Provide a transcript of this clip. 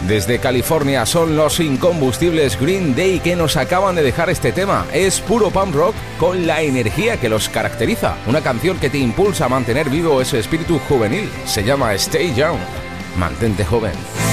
Desde California son los incombustibles Green Day que nos acaban de dejar este tema. Es puro punk rock con la energía que los caracteriza. Una canción que te impulsa a mantener vivo ese espíritu juvenil. Se llama Stay Young. Mantente joven.